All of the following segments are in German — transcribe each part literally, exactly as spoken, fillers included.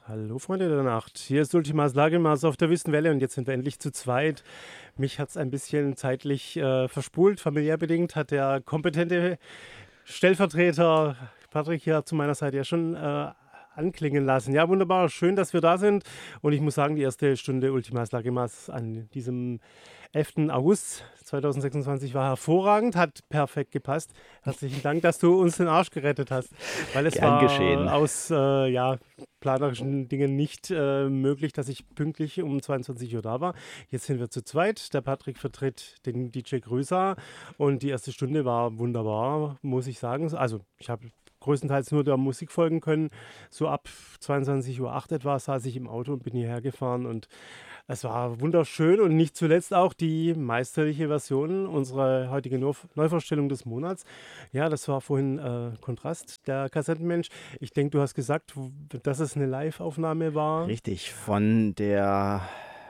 Hallo Freunde der Nacht, hier ist Ultimas Lagermaß auf der Wüstenwelle und jetzt sind wir endlich zu zweit. Mich hat es ein bisschen zeitlich äh, verspult, familiär bedingt, hat der kompetente Stellvertreter Patrick hier zu meiner Seite ja schon äh, anklingen lassen. Ja, wunderbar, schön, dass wir da sind und ich muss sagen, die erste Stunde Ultimas Lagermaß an diesem elften August zweitausendsechsundzwanzig war hervorragend, hat perfekt gepasst. Herzlichen Dank, dass du uns den Arsch gerettet hast, weil es Gern war geschehen. aus äh, ja, planerischen Dingen nicht äh, möglich, dass ich pünktlich um zweiundzwanzig Uhr da war. Jetzt sind wir zu zweit. Der Patrick vertritt den D J Größer und die erste Stunde war wunderbar, muss ich sagen. Also ich habe größtenteils nur der Musik folgen können. So ab zweiundzwanzig Uhr acht etwa saß ich im Auto und bin hierher gefahren und es war wunderschön und nicht zuletzt auch die meisterliche Version unserer heutigen Neu- Neuvorstellung des Monats. Ja, das war vorhin äh, Kontrast, der Kassettenmensch. Ich denke, du hast gesagt, w- dass es eine Live-Aufnahme war. Richtig, von der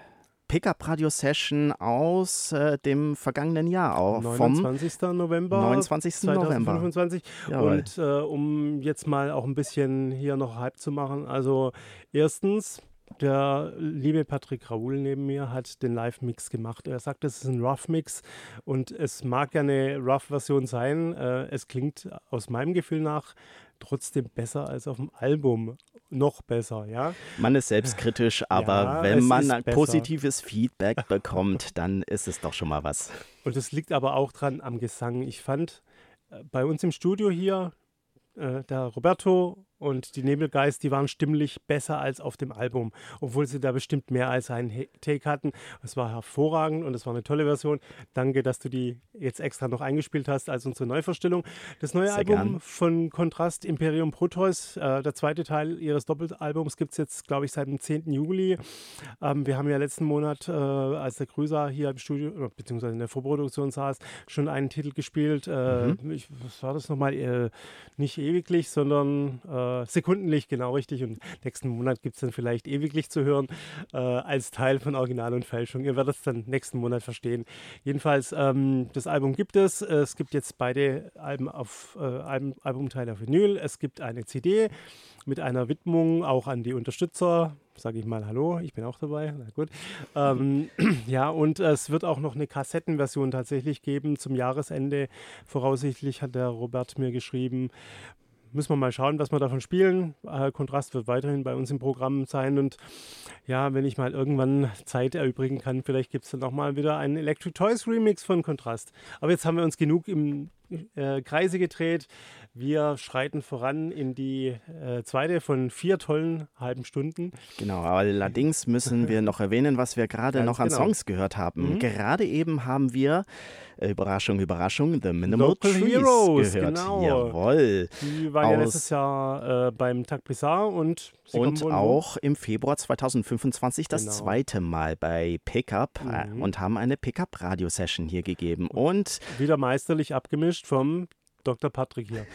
Pickup-Radio-Session aus äh, dem vergangenen Jahr, auch vom neunundzwanzigsten November neunundzwanzigsten November. zweitausendfünfundzwanzig. Jawohl. Und äh, um jetzt mal auch ein bisschen hier noch Hype zu machen, also erstens, der liebe Patrick Raoul neben mir hat den Live-Mix gemacht. Er sagt, es ist ein Rough-Mix und es mag ja eine Rough-Version sein. Äh, es klingt aus meinem Gefühl nach trotzdem besser als auf dem Album. Noch besser, ja. Man ist selbstkritisch, aber Ja, wenn es man ist ein besser. positives Feedback bekommt, dann ist es doch schon mal was. Und es liegt aber auch dran am Gesang. Ich fand äh, bei uns im Studio hier, äh, der Roberto und die Nebelgeist, die waren stimmlich besser als auf dem Album, obwohl sie da bestimmt mehr als einen He- Take hatten. Es war hervorragend und es war eine tolle Version. Danke, dass du die jetzt extra noch eingespielt hast als unsere Neuvorstellung. Das neue Sehr Album gern. von Kontrast, Imperium Proteus, äh, der zweite Teil ihres Doppelalbums, gibt es jetzt, glaube ich, seit dem zehnten Juli. Ähm, wir haben ja letzten Monat, äh, als der Grüßer hier im Studio, oder beziehungsweise in der Vorproduktion saß, schon einen Titel gespielt. Äh, Mhm. ich, was war das nochmal? Äh, nicht ewiglich, sondern äh, sekundenlich, genau richtig. Und nächsten Monat gibt es dann vielleicht ewiglich zu hören, äh, als Teil von Original und Fälschung. Ihr werdet es dann nächsten Monat verstehen. Jedenfalls, ähm, das Album gibt es. Es gibt jetzt beide Alben auf, äh, Alben, Albumteile auf Vinyl. Es gibt eine C D mit einer Widmung auch an die Unterstützer. Sage ich mal Hallo, ich bin auch dabei. Na gut. Ähm, ja, und es wird auch noch eine Kassettenversion tatsächlich geben zum Jahresende. Voraussichtlich hat der Robert mir geschrieben. Müssen wir mal schauen, was wir davon spielen. Äh, Kontrast wird weiterhin bei uns im Programm sein. Und ja, wenn ich mal irgendwann Zeit erübrigen kann, vielleicht gibt es dann auch mal wieder einen Electric Toys Remix von Kontrast. Aber jetzt haben wir uns genug im äh, Kreise gedreht. Wir schreiten voran in die äh, zweite von vier tollen halben Stunden. Genau, allerdings müssen wir noch erwähnen, was wir gerade Ganz noch an genau. Songs gehört haben. Mhm. Gerade eben haben wir, äh, Überraschung, Überraschung, The Minimal Local Trees Heroes, gehört. genau. Jawohl. Die waren ja Aus- letztes Jahr äh, beim Tag Bizarre und sie Und kommen wohl auch im Februar zweitausendfünfundzwanzig das Genau. zweite Mal bei Pickup äh, Mhm. und haben eine Pickup-Radio-Session hier gegeben. Und, wieder meisterlich abgemischt vom Doktor Patrick hier.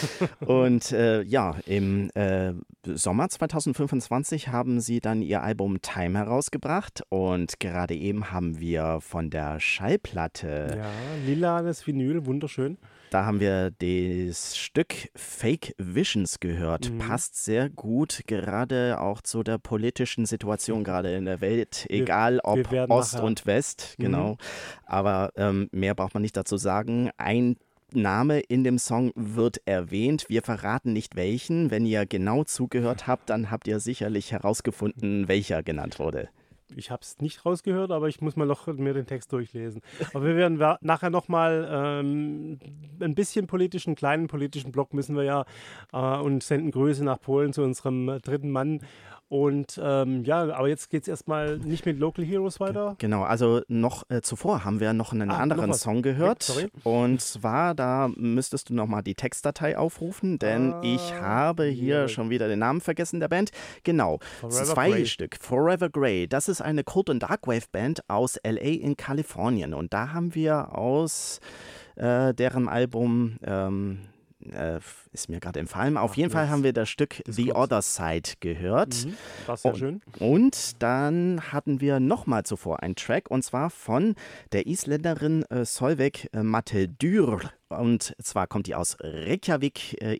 und äh, ja, im äh, Sommer zweitausendfünfundzwanzig haben sie dann ihr Album Time herausgebracht. Und gerade eben haben wir von der Schallplatte, Ja, lilanes Vinyl, wunderschön. da haben wir das Stück Fake Visions gehört. Mhm. Passt sehr gut, gerade auch zu der politischen Situation gerade in der Welt, Wir- egal ob wir werden Ost nachher- und West, Mhm. genau. Aber ähm, mehr braucht man nicht dazu sagen. Ein Name in dem Song wird erwähnt. Wir verraten nicht welchen. Wenn ihr genau zugehört habt, dann habt ihr sicherlich herausgefunden, welcher genannt wurde. Ich habe es nicht rausgehört, aber ich muss mal noch mir den Text durchlesen. Aber wir werden wa- nachher nochmal ähm, ein bisschen politischen, kleinen politischen Block müssen wir ja äh, und senden Grüße nach Polen zu unserem äh, dritten Mann. Und ähm, ja, aber jetzt geht es erstmal nicht mit Local Heroes weiter. Genau, also noch äh, zuvor haben wir noch einen Ah, anderen noch was. Song gehört. Okay, sorry. Und zwar, da müsstest du nochmal die Textdatei aufrufen, denn Ah, ich habe hier ja. schon wieder den Namen vergessen der Band. Genau, Forever zwei Grey. Stück. Forever Grey, das ist eine Cold- und Darkwave-Band aus L A in Kalifornien. Und da haben wir aus äh, deren Album... Ähm, äh, ist mir gerade entfallen. Auf Ach, jeden Fall jetzt. haben wir das Stück The kurz. Other Side gehört. Mhm, war sehr Und- schön. Und dann hatten wir nochmal zuvor einen Track, und zwar von der Isländerin äh, Solveig äh, Matheldur. Und zwar kommt die aus Reykjavik äh, in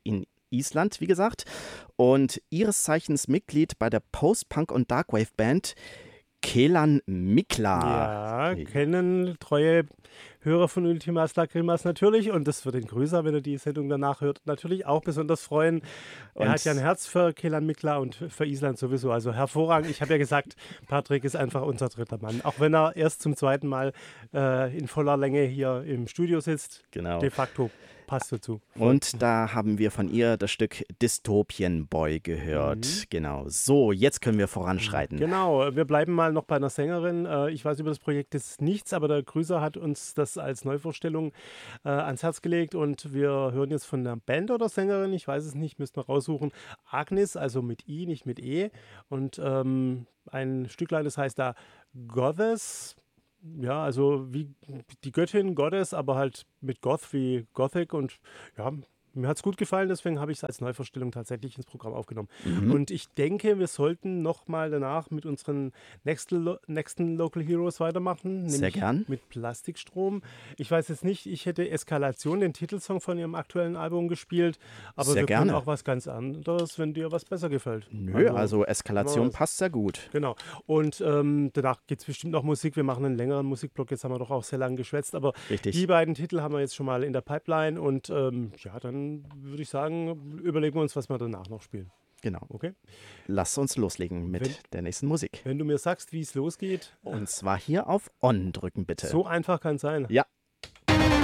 Island, wie gesagt. Und ihres Zeichens Mitglied bei der Post-Punk- und Darkwave-Band Kelan Mikla. Ja, kennen treue Hörer von Ultimas Lacrimas natürlich und das wird den Grüßer, wenn er die Sendung danach hört, natürlich auch besonders freuen. Er Und hat ja ein Herz für Kelan Mikla und für Island sowieso, also hervorragend. Ich habe ja gesagt, Patrick ist einfach unser dritter Mann, auch wenn er erst zum zweiten Mal äh, in voller Länge hier im Studio sitzt. Genau. De facto passt dazu. Und da haben wir von ihr das Stück Dystopian Boy gehört. Mhm. Genau. So, jetzt können wir voranschreiten. Genau, wir bleiben mal noch bei einer Sängerin. Äh, Ich weiß über das Projekt jetzt nichts, aber der Grüßer hat uns das als Neuvorstellung äh, ans Herz gelegt und wir hören jetzt von einer Band oder Sängerin, ich weiß es nicht, müssen wir raussuchen. Agnes, also mit I, nicht mit E. Und ähm, ein Stücklein, das heißt da Goddess. Ja, also wie die Göttin, Goddess, aber halt mit Goth wie Gothic und ja, mir hat es gut gefallen, deswegen habe ich es als Neuvorstellung tatsächlich ins Programm aufgenommen. Mhm. Und ich denke, wir sollten nochmal danach mit unseren nächsten, Lo nächsten Local Heroes weitermachen. Sehr nämlich gern. Mit Plastikstrom. Ich weiß jetzt nicht, ich hätte Eskalation, den Titelsong von ihrem aktuellen Album gespielt, aber Sehr wir können gerne. auch was ganz anderes, wenn dir was besser gefällt. Nö, also Eskalation was- passt sehr gut. Genau. Und ähm, danach gibt es bestimmt noch Musik. Wir machen einen längeren Musikblock. Jetzt haben wir doch auch sehr lange geschwätzt. Aber Richtig. die beiden Titel haben wir jetzt schon mal in der Pipeline. Und ähm, ja, dann würde ich sagen, überlegen wir uns, was wir danach noch spielen. Genau. Okay? Lass uns loslegen mit Wenn- der nächsten Musik. Wenn du mir sagst, wie es losgeht, Und zwar hier auf On drücken, bitte. so einfach kann es sein. Ja.